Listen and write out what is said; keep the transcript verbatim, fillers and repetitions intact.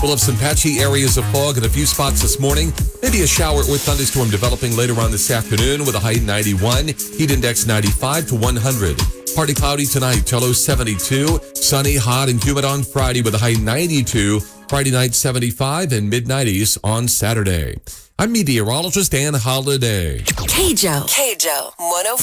We'll have some patchy areas of fog in a few spots this morning. Maybe a shower with thunderstorm developing later on this afternoon with a high ninety-one. Heat index ninety-five to one hundred. Partly cloudy tonight, till low seventy-two. Sunny, hot, and humid on Friday with a high ninety-two. Friday night seventy-five and mid nineties on Saturday. I'm meteorologist Dan Holliday. K J O. K J O one oh